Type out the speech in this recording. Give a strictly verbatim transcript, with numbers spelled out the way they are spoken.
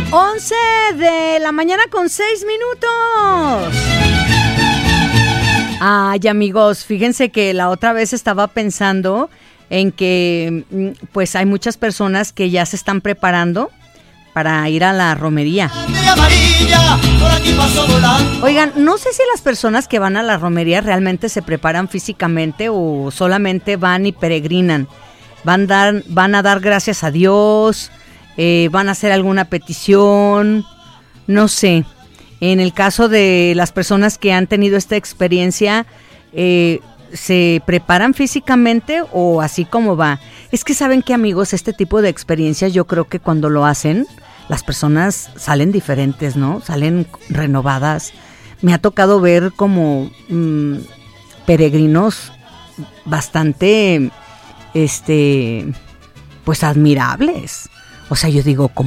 once de la mañana con seis minutos. Ay, amigos, fíjense que la otra vez estaba pensando en que pues hay muchas personas que ya se están preparando para ir a la romería. Oigan, no sé si las personas que van a la romería realmente se preparan físicamente o solamente van y peregrinan. Van, dar, van a dar gracias a Dios, eh, van a hacer alguna petición, no sé. En el caso de las personas que han tenido esta experiencia, eh, ¿se preparan físicamente o así como va? Es que saben que, amigos, este tipo de experiencias yo creo que cuando lo hacen, las personas salen diferentes, ¿no? Salen renovadas. Me ha tocado ver como mmm, peregrinos bastante, este, pues admirables. O sea, yo digo, ¿cómo